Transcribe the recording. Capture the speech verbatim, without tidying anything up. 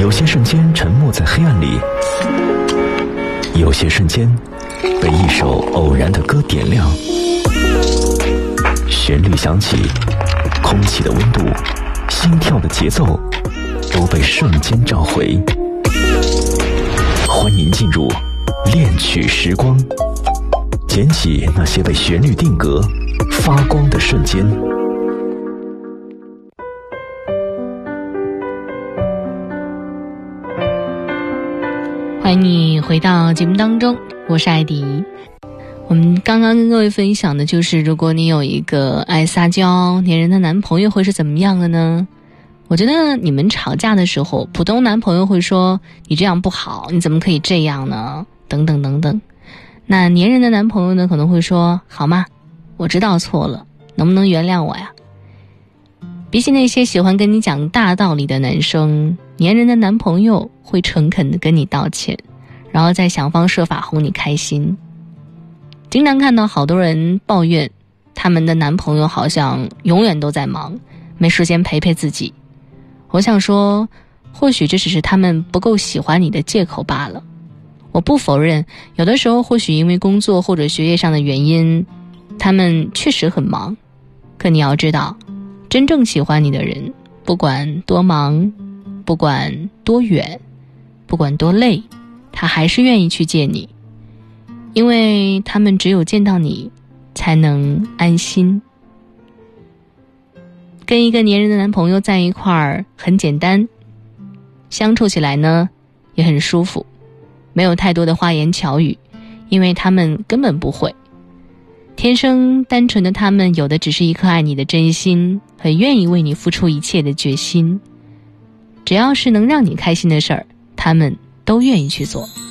有些瞬间沉没在黑暗里，有些瞬间被一首偶然的歌点亮，旋律响起，空气的温度，心跳的节奏都被瞬间召回。欢迎进入恋曲时光，捡起那些被旋律定格发光的瞬间。 欢迎你回到节目当中，我是艾迪。我们刚刚跟各位分享的就是，如果你有一个爱撒娇黏人的男朋友会是怎么样的呢？我觉得你们吵架的时候，普通男朋友会说你这样不好，你怎么可以这样呢，等等等等。那黏人的男朋友呢，可能会说好吗，我知道错了，能不能原谅我呀？比起那些喜欢跟你讲大道理的男生，黏人的男朋友会诚恳地跟你道歉，然后再想方设法哄你开心。经常看到好多人抱怨他们的男朋友好像永远都在忙，没时间陪陪自己。我想说，或许这只是他们不够喜欢你的借口罢了。我不否认，有的时候或许因为工作或者学业上的原因，他们确实很忙。可你要知道，真正喜欢你的人，不管多忙，不管多远，不管多累，他还是愿意去见你，因为他们只有见到你才能安心。跟一个黏人的男朋友在一块儿很简单，相处起来呢也很舒服，没有太多的花言巧语，因为他们根本不会。天生单纯的他们，有的只是一颗爱你的真心，很愿意为你付出一切的决心。只要是能让你开心的事儿，他们都愿意去做。